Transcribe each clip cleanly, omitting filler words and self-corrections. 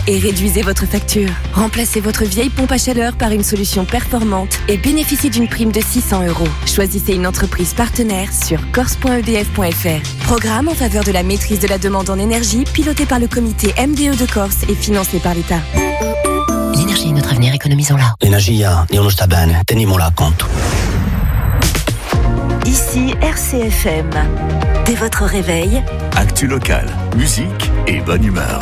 et réduisez votre facture. Remplacez votre vieille pompe à chaleur par une solution performante et bénéficiez d'une prime de 600 €. Choisissez une entreprise partenaire sur corse.edf.fr. Programme en faveur de la maîtrise de la demande en énergie piloté par le comité MDE de Corse et financé par l'État. L'énergie est notre avenir, économisons-la. L'energia è uno sta bene, teniamola a conto. Ici RCFM. Dès votre réveil, actu local, musique et bonne humeur.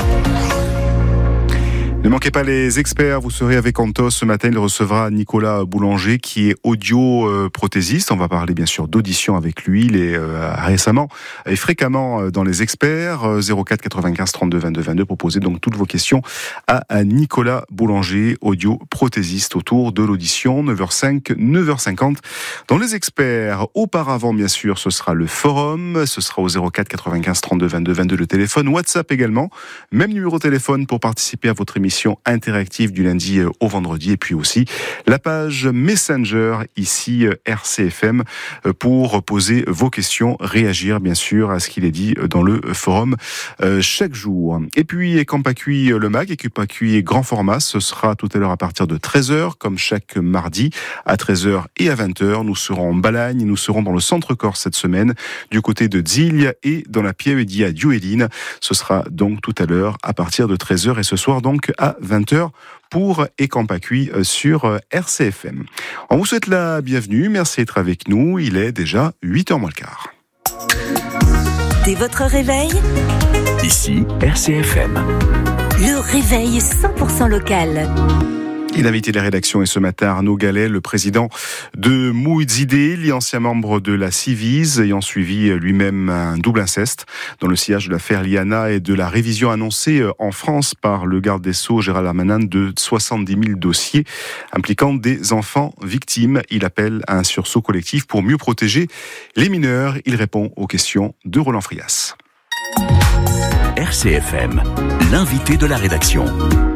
Ne manquez pas les experts, vous serez avec Antos ce matin, il recevra Nicolas Boulanger qui est audio-prothésiste. On va parler bien sûr d'audition avec lui, il est récemment et fréquemment dans les experts. 04 95 32 22 22, proposez donc toutes vos questions à Nicolas Boulanger, audio-prothésiste autour de l'audition, 9h05, 9h50 dans les experts. Auparavant bien sûr ce sera le forum, ce sera au 04 95 32 22 22 le téléphone, WhatsApp également, même numéro de téléphone pour participer à votre émission interactive du lundi au vendredi, et puis aussi la page Messenger ici RCFM pour poser vos questions, réagir bien sûr à ce qu'il est dit dans le forum chaque jour. Et puis Campacui le mag et Campacui grand format, ce sera tout à l'heure à partir de 13h comme chaque mardi à 13h et à 20h. Nous serons en Balagne, nous serons dans le centre Corse cette semaine du côté de Ziglia et dans la Pieve à Dioueline. Ce sera donc tout à l'heure à partir de 13h et ce soir donc à 20h pour Campacui sur RCFM. On vous souhaite la bienvenue, merci d'être avec nous, il est déjà 8h moins le quart. dès votre réveil, Ici RCFM. le réveil 100% local. Et l'invité de la rédaction est ce matin Arnaud Gallet, le président de Mouizidé, l'ancien membre de la Civise, ayant suivi lui-même un double inceste dans le sillage de l'affaire Liana et de la révision annoncée en France par le garde des Sceaux Gérald Darmanin de 70 000 dossiers impliquant des enfants victimes. Il appelle à un sursaut collectif pour mieux protéger les mineurs. Il répond aux questions de Roland Frias. RCFM, l'invité de la rédaction.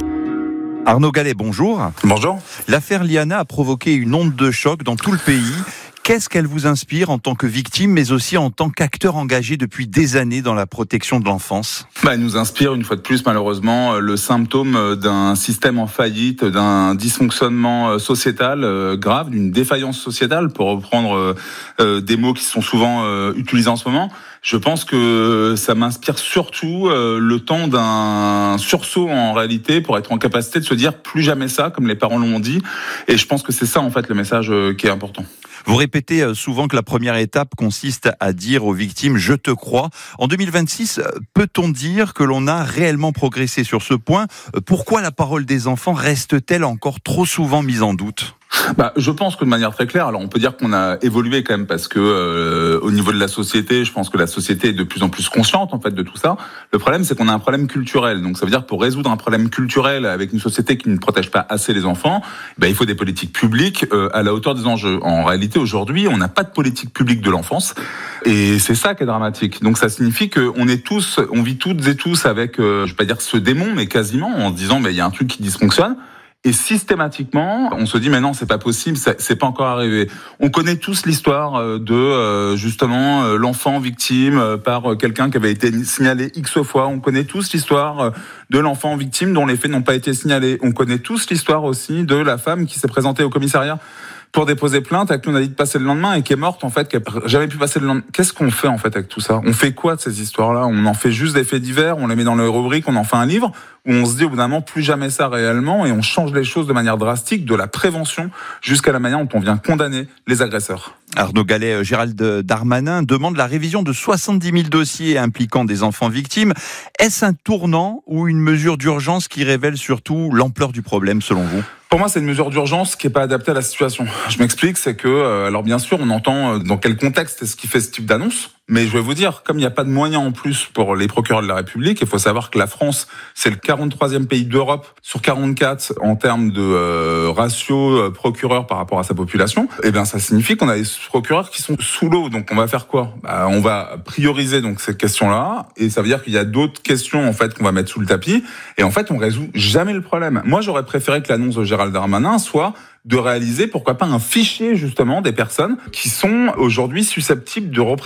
Arnaud Gallet, bonjour. Bonjour. L'affaire Liana a provoqué une onde de choc dans tout le pays. Qu'est-ce qu'elle vous inspire en tant que victime, mais aussi en tant qu'acteur engagé depuis des années dans la protection de l'enfance ? Elle nous inspire une fois de plus malheureusement le symptôme d'un système en faillite, d'un dysfonctionnement sociétal grave, d'une défaillance sociétale, pour reprendre des mots qui sont souvent utilisés en ce moment. Je pense que ça m'inspire surtout le temps d'un sursaut en réalité pour être en capacité de se dire plus jamais ça, comme les parents l'ont dit. Et je pense que c'est ça en fait le message qui est important. Vous répétez souvent que la première étape consiste à dire aux victimes « je te crois ». En 2026, peut-on dire que l'on a réellement progressé sur ce point ? Pourquoi la parole des enfants reste-t-elle encore trop souvent mise en doute ? Je pense que de manière très claire, alors on peut dire qu'on a évolué quand même parce que au niveau de la société, je pense que la société est de plus en plus consciente en fait de tout ça. Le problème, c'est qu'on a un problème culturel. Donc ça veut dire que pour résoudre un problème culturel avec une société qui ne protège pas assez les enfants, il faut des politiques publiques à la hauteur des enjeux. En réalité, aujourd'hui, on n'a pas de politique publique de l'enfance et c'est ça qui est dramatique. Donc ça signifie qu'on vit toutes et tous avec, je vais pas dire ce démon, mais quasiment en se disant il y a un truc qui dysfonctionne. Et systématiquement, on se dit mais non, c'est pas possible, c'est pas encore arrivé. On connaît tous l'histoire de justement l'enfant victime par quelqu'un qui avait été signalé X fois. On connaît tous l'histoire de l'enfant victime dont les faits n'ont pas été signalés. On connaît tous l'histoire aussi de la femme qui s'est présentée au commissariat pour déposer plainte, à qui on a dit de passer le lendemain et qui est morte en fait, qui n'a jamais pu passer le lendemain. Qu'est-ce qu'on fait en fait avec tout ça ? On fait quoi de ces histoires-là ? On en fait juste des faits divers, on les met dans les rubriques, on en fait un livre, où on se dit au bout d'un moment plus jamais ça réellement, et on change les choses de manière drastique, de la prévention jusqu'à la manière dont on vient condamner les agresseurs. Arnaud Gallet, Gérald Darmanin demande la révision de 70 000 dossiers impliquant des enfants victimes. Est-ce un tournant ou une mesure d'urgence qui révèle surtout l'ampleur du problème selon vous ? Pour moi, c'est une mesure d'urgence qui n'est pas adaptée à la situation. Je m'explique, c'est que, alors bien sûr, on entend dans quel contexte est-ce qu'il fait ce type d'annonce, mais je vais vous dire, comme il n'y a pas de moyens en plus pour les procureurs de la République, il faut savoir que la France, c'est le 43e pays d'Europe sur 44 en termes de ratio procureur par rapport à sa population. Et bien, ça signifie qu'on a des procureurs qui sont sous l'eau. Donc, on va faire quoi ? On va prioriser donc ces questions-là, et ça veut dire qu'il y a d'autres questions en fait qu'on va mettre sous le tapis. Et en fait, on résout jamais le problème. Moi, j'aurais préféré que l'annonce de Gérald Darmanin soit de réaliser, pourquoi pas, un fichier justement des personnes qui sont aujourd'hui susceptibles de représenter un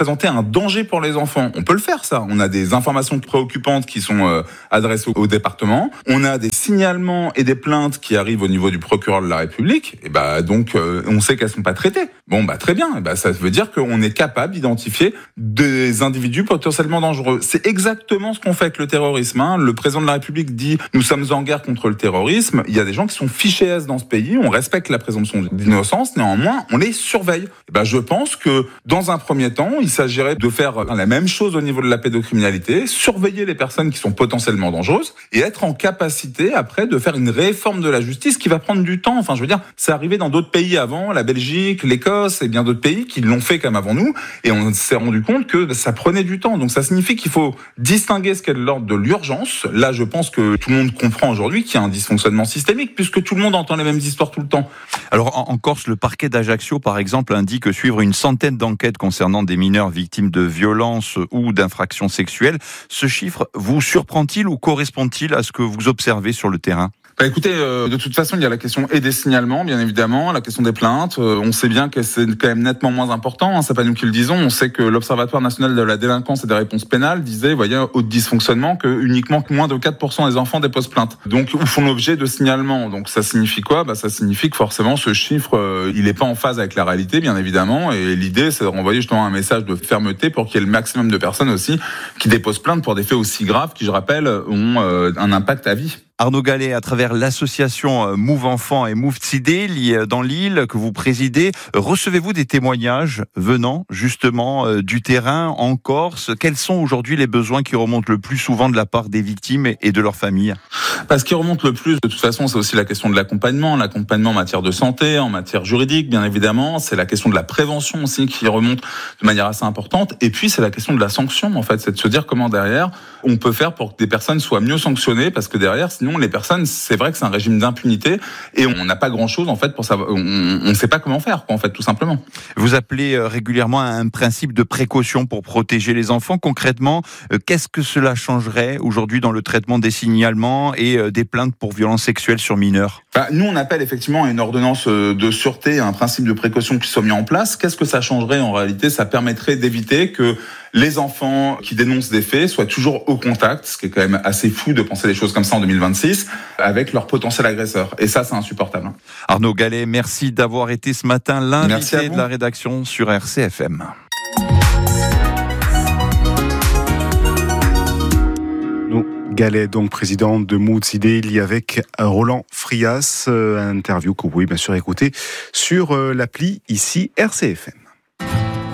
danger pour les enfants, on peut le faire ça. On a des informations préoccupantes qui sont adressées au département. On a des signalements et des plaintes qui arrivent au niveau du procureur de la République. Et donc on sait qu'elles sont pas traitées. Bon très bien. Ça veut dire qu'on est capable d'identifier des individus potentiellement dangereux. C'est exactement ce qu'on fait avec le terrorisme. Le président de la République dit nous sommes en guerre contre le terrorisme. Il y a des gens qui sont fichés S dans ce pays. On respecte la présomption d'innocence. Néanmoins, on les surveille. Je pense que dans un premier temps, il s'agirait de faire la même chose au niveau de la pédocriminalité, surveiller les personnes qui sont potentiellement dangereuses et être en capacité après de faire une réforme de la justice qui va prendre du temps. C'est arrivé dans d'autres pays avant, la Belgique, l'Écosse et bien d'autres pays qui l'ont fait comme avant nous et on s'est rendu compte que ça prenait du temps. Donc ça signifie qu'il faut distinguer ce qu'est de l'ordre de l'urgence. Là, je pense que tout le monde comprend aujourd'hui qu'il y a un dysfonctionnement systémique puisque tout le monde entend les mêmes histoires tout le temps. Alors en Corse, le parquet d'Ajaccio, par exemple, indique suivre une centaine d'enquêtes concernant des mineurs victimes de violences ou d'infractions sexuelles. Ce chiffre vous surprend-il ou correspond-il à ce que vous observez sur le terrain ? Écoutez, de toute façon, il y a la question et des signalements, bien évidemment, la question des plaintes. On sait bien que c'est quand même nettement moins important. C'est pas nous qui le disons. On sait que l'Observatoire national de la délinquance et des réponses pénales disait, au dysfonctionnement, que uniquement moins de 4% des enfants déposent plainte. Donc, ou font l'objet de signalements. Donc, ça signifie quoi ? Ça signifie que forcément, ce chiffre, il est pas en phase avec la réalité, bien évidemment. Et l'idée, c'est de renvoyer justement un message de fermeté pour qu'il y ait le maximum de personnes aussi qui déposent plainte pour des faits aussi graves qui, je rappelle, ont un impact à vie. Arnaud Gallet, à travers l'association Move Enfants et Move Cidé dans l'île que vous présidez, recevez-vous des témoignages venant justement du terrain en Corse ? Quels sont aujourd'hui les besoins qui remontent le plus souvent de la part des victimes et de leurs familles ? Ce qui remonte le plus, de toute façon, c'est aussi la question de l'accompagnement en matière de santé, en matière juridique, bien évidemment. C'est la question de la prévention aussi qui remonte de manière assez importante. Et puis, c'est la question de la sanction, en fait. C'est de se dire comment derrière, on peut faire pour que des personnes soient mieux sanctionnées, parce que derrière, sinon, les personnes, c'est vrai que c'est un régime d'impunité et on n'a pas grand-chose, en fait, pour savoir. On ne sait pas comment faire, en fait, tout simplement. Vous appelez régulièrement à un principe de précaution pour protéger les enfants. Concrètement, qu'est-ce que cela changerait aujourd'hui dans le traitement des signalements et des plaintes pour violences sexuelles sur mineurs ? Nous, on appelle effectivement à une ordonnance de sûreté, un principe de précaution qui soit mis en place. Qu'est-ce que ça changerait en réalité ? Ça permettrait d'éviter que les enfants qui dénoncent des faits soient toujours au contact, ce qui est quand même assez fou de penser des choses comme ça en 2026, avec leur potentiel agresseur. Et ça, c'est insupportable. Arnaud Gallet, merci d'avoir été ce matin l'invité de la rédaction sur RCFM. Gallet, donc président de Move Cidé, il y avec Roland Frias, interview que vous pouvez bien sûr écouter sur l'appli ici RCFM.